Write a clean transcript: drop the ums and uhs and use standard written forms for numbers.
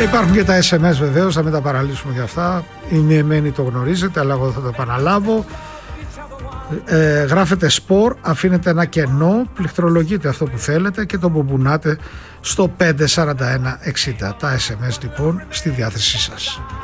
υπάρχουν και τα SMS βεβαίως, θα μην τα παραλύσουμε για αυτά. Είναι εμένοι, το γνωρίζετε, αλλά εγώ θα το επαναλάβω. Γράφετε σπορ, αφήνετε ένα κενό, πληκτρολογείτε αυτό που θέλετε και το μπουμπουνάτε στο 54160. Τα SMS λοιπόν στη διάθεσή σας.